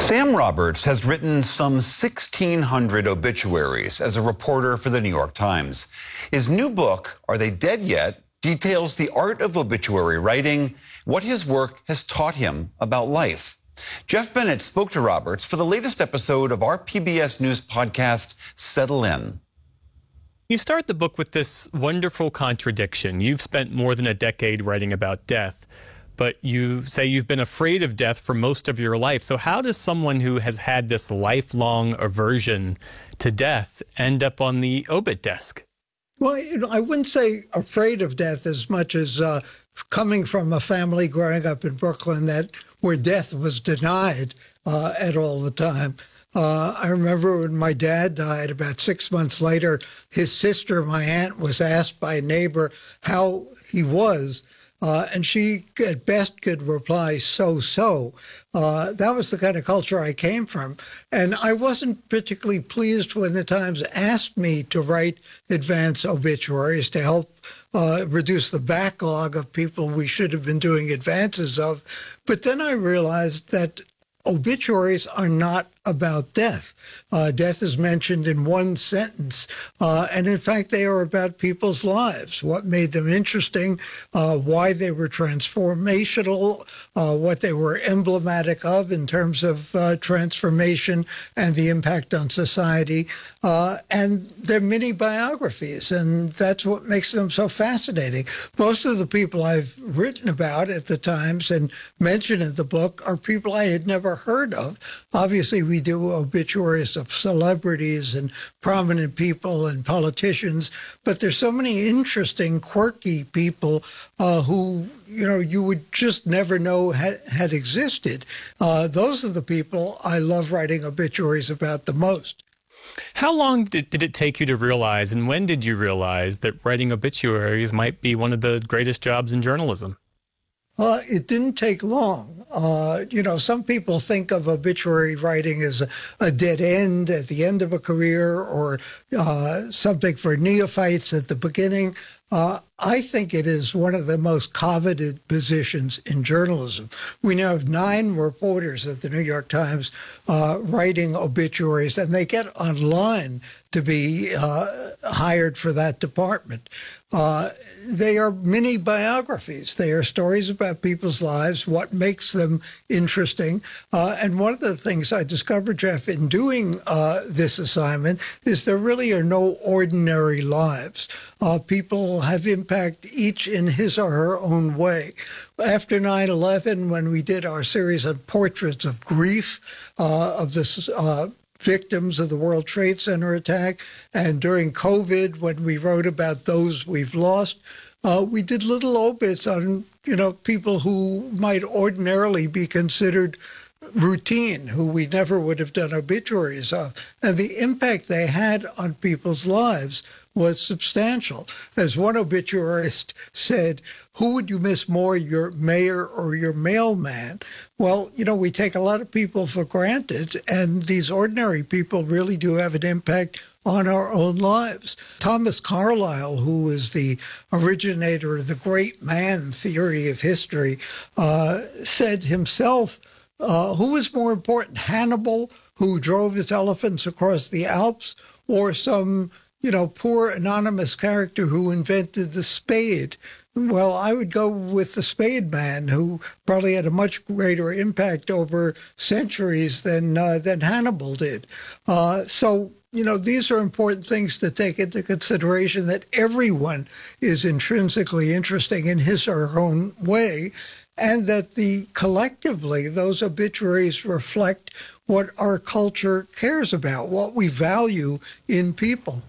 Sam Roberts has written some 1,600 obituaries as a reporter for the New York Times. His new book, Are They Dead Yet?, details the art of obituary writing, what his work has taught him about life. Jeff Bennett spoke to Roberts for the latest episode of our PBS News podcast, Settle In. You start the book with this wonderful contradiction. You've spent more than a decade writing about death, but you say you've been afraid of death for most of your life. So how does someone who has had this lifelong aversion to death end up on the obit desk? Well, I wouldn't say afraid of death as much as coming from a family growing up in Brooklyn where death was denied at all the time. I remember when my dad died, about 6 months later, his sister, my aunt, was asked by a neighbor how he was. And she, at best, could reply, so-so. That was the kind of culture I came from. And I wasn't particularly pleased when the Times asked me to write advance obituaries to help reduce the backlog of people we should have been doing advances of. But then I realized that obituaries are not about death. Death is mentioned in one sentence, and in fact, they are about people's lives, what made them interesting, why they were transformational, what they were emblematic of in terms of transformation and the impact on society, and they're mini biographies, and that's what makes them so fascinating. Most of the people I've written about at the Times and mentioned in the book are people I had never heard of. Obviously, we do obituaries of celebrities and prominent people and politicians, but there's so many interesting, quirky people who, you would just never know had existed. Those are the people I love writing obituaries about the most. How long did it take you to realize, and when did you realize that writing obituaries might be one of the greatest jobs in journalism? It didn't take long. Some people think of obituary writing as a dead end at the end of a career or something for neophytes at the beginning. I think it is one of the most coveted positions in journalism. We now have 9 reporters at the New York Times writing obituaries, and they get online to be hired for that department. They are mini biographies. They are stories about people's lives, what makes them interesting. And one of the things I discovered, Jeff, in doing this assignment is there really are no ordinary lives. People have impact each in his or her own way. After 9/11, when we did our series on portraits of grief of this victims of the World Trade Center attack, and during COVID, when we wrote about those we've lost, we did little obits on, people who might ordinarily be considered routine, who we never would have done obituaries of. And the impact they had on people's lives was substantial. As one obituarist said, who would you miss more, your mayor or your mailman? Well, we take a lot of people for granted, and these ordinary people really do have an impact on our own lives. Thomas Carlyle, who is the originator of the great man theory of history, said himself, who was more important, Hannibal, who drove his elephants across the Alps, or some poor anonymous character who invented the spade? Well, I would go with the spade man, who probably had a much greater impact over centuries than Hannibal did. These are important things to take into consideration, that everyone is intrinsically interesting in his or her own way, and that collectively those obituaries reflect what our culture cares about, what we value in people.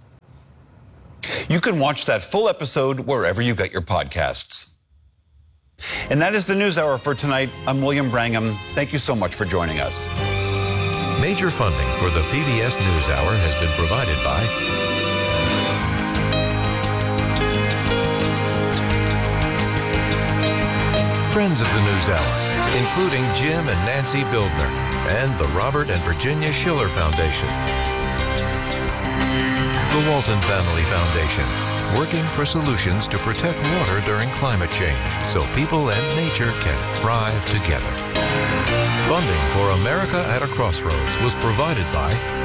You can watch that full episode wherever you get your podcasts. And that is the NewsHour for tonight. I'm William Brangham. Thank you so much for joining us. Major funding for the PBS NewsHour has been provided by friends of the NewsHour, including Jim and Nancy Bildner, and the Robert and Virginia Schiller Foundation. The Walton Family Foundation, working for solutions to protect water during climate change so people and nature can thrive together. Funding for America at a Crossroads was provided by